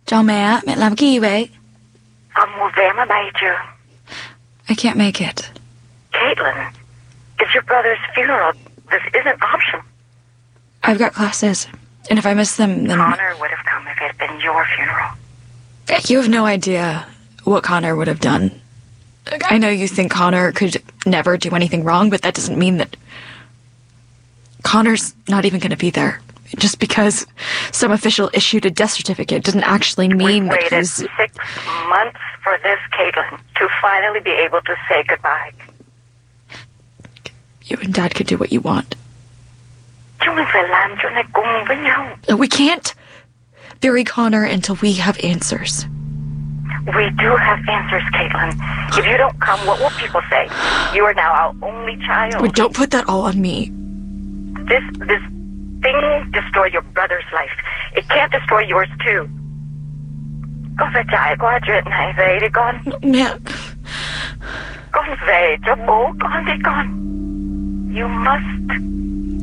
Chào mẹ làm cái gì vậy? Con mua vé máy bay chưa? I can't make it. Caitlin, it's your brother's funeral. This isn't optional. I've got classes, and if I miss them, then... Connor would have come if it had been your funeral. You have no idea what Connor would have done. I know you think Connor could never do anything wrong, but that doesn't mean that... Connor's not even going to be there. Just because some official issued a death certificate doesn't actually mean that he's... We've waited 6 months for this, Caitlin, to finally be able to say goodbye. You and Dad could do what you want. Chúng mình phải làm chuyện này cùng với nhau. We can't bury Connor until we have answers. We do have answers, Caitlin. If you don't come, what will people say? You are now our only child. But don't put that all on me. This thing destroyed your brother's life. It can't destroy yours too. Con phải trải qua chuyện này về đi con. Mẹ. Con về cho bố con đi con. You must